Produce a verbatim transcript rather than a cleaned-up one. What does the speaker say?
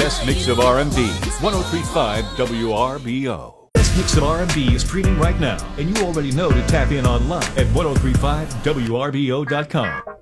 best mix of R and B. one oh three point five W R B O. Best mix of R and B is streaming right now, and you already know to tap in online at ten thirty-five W R B O dot com.